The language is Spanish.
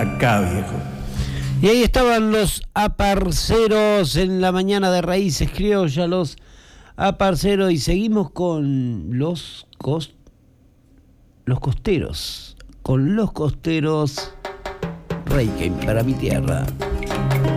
acá, viejo. Y ahí estaban los aparceros en la mañana de Raíces Criollas, los aparceros, y seguimos con los costeros. Con los costeros, Requiem para mi tierra.